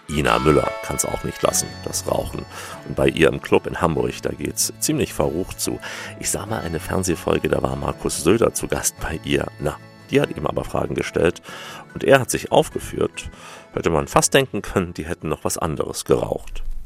Ina Müller kann es auch nicht lassen, das Rauchen. Und bei ihr im Club in Hamburg, da geht's ziemlich verrucht zu. Ich sah mal eine Fernsehfolge, da war Markus Söder zu Gast bei ihr. Die hat ihm aber Fragen gestellt und er hat sich aufgeführt. Hätte man fast denken können, die hätten noch was anderes geraucht.